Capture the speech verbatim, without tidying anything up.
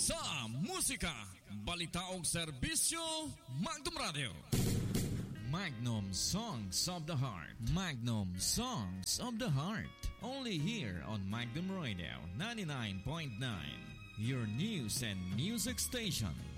sa musika, balita o serbisyo, Magnum Radio. Magnum Songs of the Heart. Magnum Songs of the Heart. Only here on Magnum Radio ninety-nine point nine. Your news and music station.